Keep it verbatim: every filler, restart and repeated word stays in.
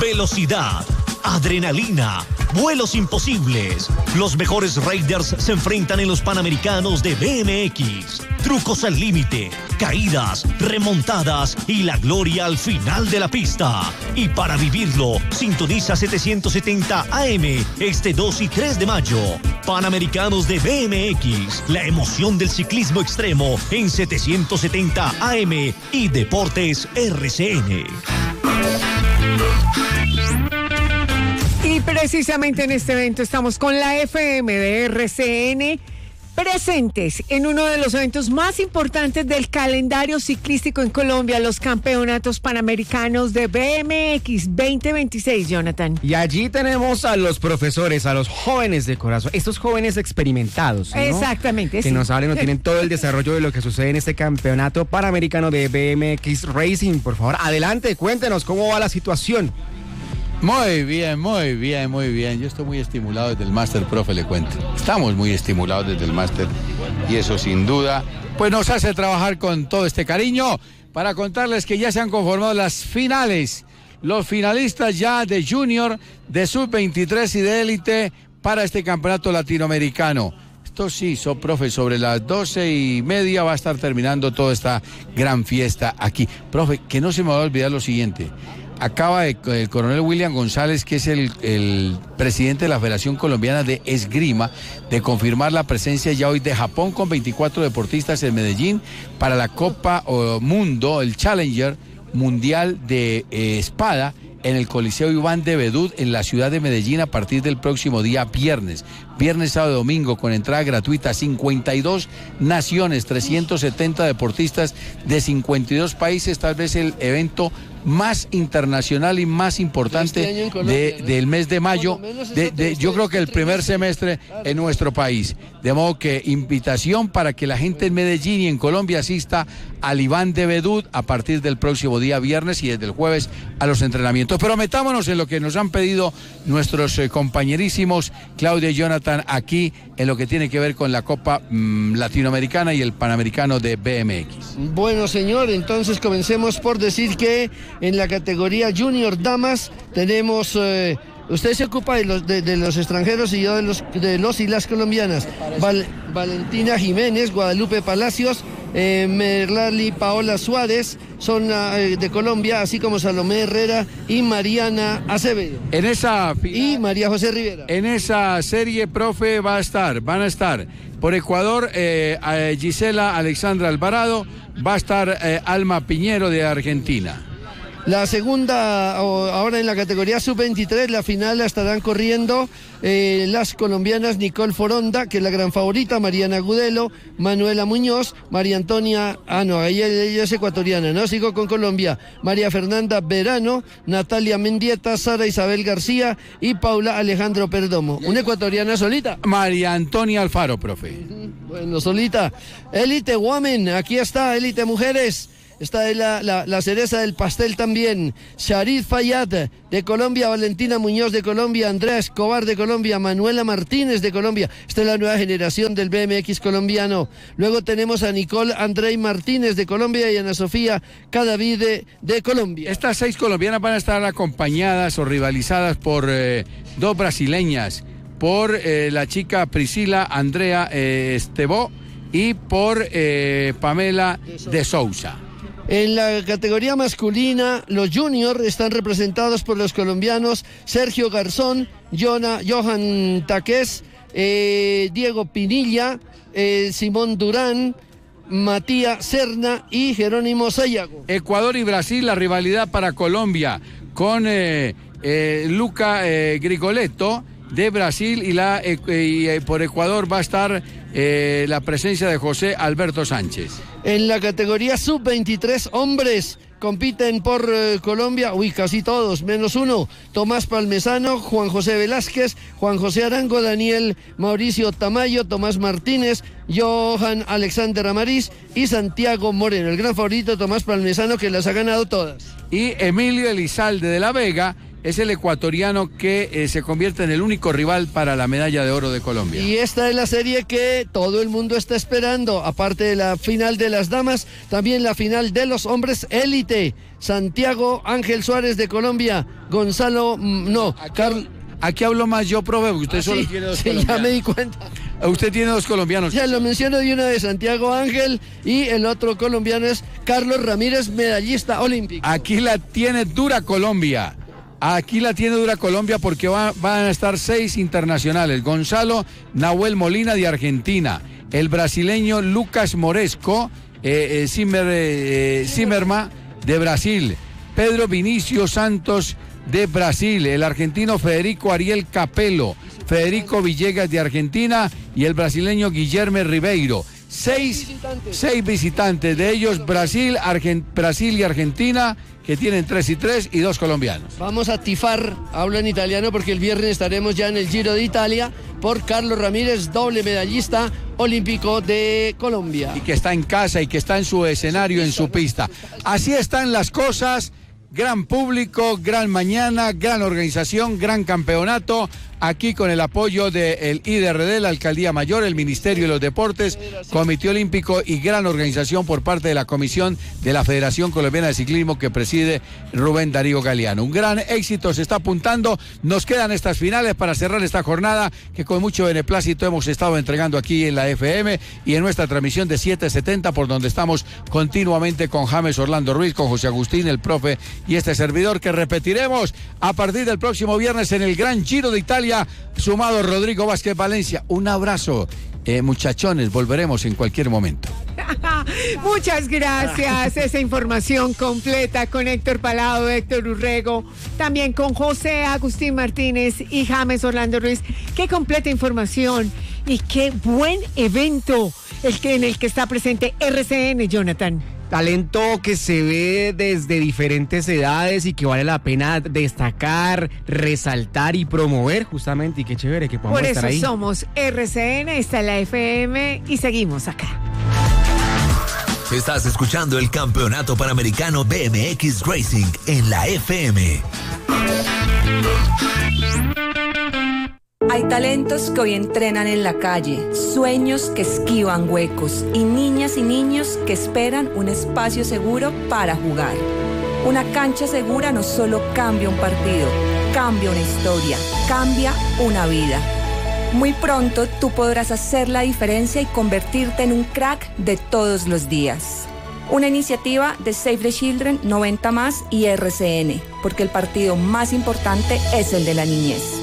velocidad, adrenalina, vuelos imposibles. Los mejores riders se enfrentan en los Panamericanos de B M X. Trucos al límite, caídas, remontadas y la gloria al final de la pista. Y para vivirlo, sintoniza setecientos setenta A M este dos y tres de mayo. Panamericanos de B M X, la emoción del ciclismo extremo en setecientos setenta A M y Deportes R C N. Y precisamente en este evento estamos con la F M de R C N presentes en uno de los eventos más importantes del calendario ciclístico en Colombia, los Campeonatos Panamericanos de B M X veinte veintiséis, Jonathan. Y allí tenemos a los profesores, a los jóvenes de corazón, estos jóvenes experimentados, ¿no? Exactamente, que sí. nos hablen, nos tienen todo el desarrollo de lo que sucede en este Campeonato Panamericano de B M X Racing. Por favor, adelante, cuéntenos cómo va la situación. Muy bien, muy bien, muy bien. Yo estoy muy estimulado desde el máster, profe, le cuento. Estamos muy estimulados desde el máster y eso sin duda, pues nos hace trabajar con todo este cariño para contarles que ya se han conformado las finales. Los finalistas ya de Junior, de sub veintitrés y de élite para este campeonato latinoamericano. Esto sí, so, profe, sobre las doce y media va a estar terminando toda esta gran fiesta aquí. Profe, que no se me va a olvidar lo siguiente. Acaba de, el coronel William González, que es el, el presidente de la Federación Colombiana de Esgrima, de confirmar la presencia ya hoy de Japón con veinticuatro deportistas en Medellín para la Copa oh, Mundo, el Challenger Mundial de eh, Espada, en el Coliseo Iván de Bedut en la ciudad de Medellín a partir del próximo día viernes. Viernes, sábado y domingo con entrada gratuita, cincuenta y dos naciones, trescientos setenta deportistas de cincuenta y dos países, tal vez el evento más internacional y más importante este Colombia, de, ¿no? del mes de mayo, de, de, yo creo que el primer semestre en nuestro país. De modo que invitación para que la gente en Medellín y en Colombia asista al Iván de Bedut a partir del próximo día viernes y desde el jueves a los entrenamientos. Pero metámonos en lo que nos han pedido nuestros eh, compañerísimos Claudia y Jonathan aquí en lo que tiene que ver con la Copa mmm, Latinoamericana y el Panamericano de B M X. Bueno, señor, entonces comencemos por decir que en la categoría Junior Damas tenemos... Eh, usted se ocupa de los, de, de los extranjeros y yo de los, de los y las colombianas. Val, Valentina Jiménez, Guadalupe Palacios, eh, Merlali Paola Suárez son eh, de Colombia, así como Salomé Herrera y Mariana Acevedo. En esa y María José Rivera. En esa serie, profe, va a estar, van a estar por Ecuador eh, eh, Gisela Alexandra Alvarado, va a estar eh, Alma Piñero de Argentina. La segunda, ahora en la categoría sub veintitrés, la final la estarán corriendo eh, las colombianas Nicole Foronda, que es la gran favorita, Mariana Gudelo, Manuela Muñoz, María Antonia, ah no, ella, ella es ecuatoriana, ¿no? Sigo con Colombia, María Fernanda Verano, Natalia Mendieta, Sara Isabel García y Paula Alejandro Perdomo. ¿Una ecuatoriana solita? María Antonia Alfaro, profe. Bueno, solita. Élite Women, aquí está, Élite Mujeres. Esta es la, la, la cereza del pastel también. Sharid Fayad de Colombia, Valentina Muñoz de Colombia, Andrea Escobar de Colombia, Manuela Martínez de Colombia. Esta es la nueva generación del B M X colombiano. Luego tenemos a Nicole Andrei Martínez de Colombia y Ana Sofía Cadavid de, de Colombia. Estas seis colombianas van a estar acompañadas o rivalizadas por eh, dos brasileñas, por eh, la chica Priscila Andrea eh, Estebó y por eh, Pamela de Sousa. En la categoría masculina, los juniors están representados por los colombianos Sergio Garzón, Jonah, Johan Taques, eh, Diego Pinilla, eh, Simón Durán, Matías Serna y Jerónimo Sayago. Ecuador y Brasil, la rivalidad para Colombia con eh, eh, Luca eh, Grigoletto de Brasil y, la, eh, y eh, por Ecuador va a estar eh, la presencia de José Alberto Sánchez. En la categoría sub veintitrés hombres compiten por eh, Colombia, uy, casi todos, menos uno, Tomás Palmesano, Juan José Velázquez, Juan José Arango, Daniel Mauricio Tamayo, Tomás Martínez, Johan Alexander Amariz y Santiago Moreno. El gran favorito Tomás Palmesano, que las ha ganado todas. Y Emilio Elizalde de la Vega, es el ecuatoriano que eh, se convierte en el único rival para la medalla de oro de Colombia. Y esta es la serie que todo el mundo está esperando, aparte de la final de las damas, también la final de los hombres élite. Santiago Ángel Suárez de Colombia, Gonzalo, no, Carlos. Aquí hablo más yo, profe, porque usted Ah, solo sí, tiene dos sí, colombianos. ya me di cuenta. Usted tiene dos colombianos. Ya lo menciono de una de Santiago Ángel y el otro colombiano es Carlos Ramírez, medallista olímpico. Aquí la tiene dura Colombia. Aquí la tiene dura Colombia porque va, van a estar seis internacionales. Gonzalo Nahuel Molina de Argentina. El brasileño Lucas Moresco, eh, eh, Zimmer, eh, Zimmerma de Brasil. Pedro Vinicio Santos de Brasil. El argentino Federico Ariel Capello. Federico Villegas de Argentina y el brasileño Guillermo Ribeiro. Seis visitantes, seis visitantes de ellos Brasil, Argent, Brasil y Argentina, que tienen tres y tres y dos colombianos. Vamos a tifar, hablo en italiano porque el viernes estaremos ya en el Giro de Italia por Carlos Ramírez, doble medallista olímpico de Colombia. Y que está en casa y que está en su escenario, en su pista. Así están las cosas. Gran público, gran mañana, gran organización, gran campeonato. Aquí con el apoyo del I D R D, la Alcaldía Mayor, el Ministerio de los Deportes, Comité Olímpico y gran organización por parte de la Comisión de la Federación Colombiana de Ciclismo que preside Rubén Darío Galeano. Un gran éxito se está apuntando. Nos quedan estas finales para cerrar esta jornada que con mucho beneplácito hemos estado entregando aquí en la F M y en nuestra transmisión de siete setenta, por donde estamos continuamente con James Orlando Ruiz, con José Agustín, el profe y este servidor, que repetiremos a partir del próximo viernes en el Gran Giro de Italia, sumado Rodrigo Vázquez Valencia. Un abrazo, eh, muchachones, volveremos en cualquier momento. Muchas gracias. Esa información completa con Héctor Palado, Héctor Urrego, también con José Agustín Martínez y James Orlando Ruiz. Qué completa información y qué buen evento el que, en el que está presente R C N, Jonathan. Talento que se ve desde diferentes edades y que vale la pena destacar, resaltar y promover justamente, y qué chévere que podamos Por estar ahí. eso somos R C N, está en la F M y seguimos acá. Estás escuchando el Campeonato Panamericano B M X Racing en la F M. Hay talentos que hoy entrenan en la calle, sueños que esquivan huecos y niñas y niños que esperan un espacio seguro para jugar. Una cancha segura no solo cambia un partido, cambia una historia, cambia una vida. Muy pronto tú podrás hacer la diferencia y convertirte en un crack de todos los días. Una iniciativa de Save the Children, noventa más y R C N, porque el partido más importante es el de la niñez.